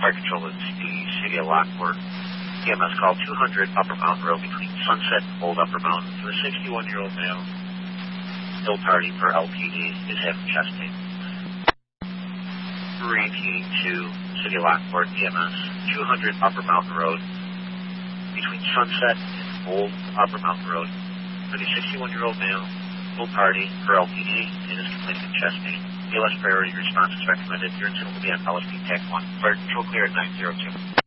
Fire Control, it's the City of Lockport. EMS call 200 Upper Mountain Road between Sunset and Old Upper Mountain for a 61-year-old male. Still tardy for LPD is having chest pain. Repeating to City of Lockport, EMS 200 Upper Mountain Road between Sunset and Old Upper Mountain Road for the 61-year-old male. Still tardy for LPD and is complaining of chest pain. ALS priority response is recommended. Your incident will be on LSP TAC 1. Fire Control clear at 902.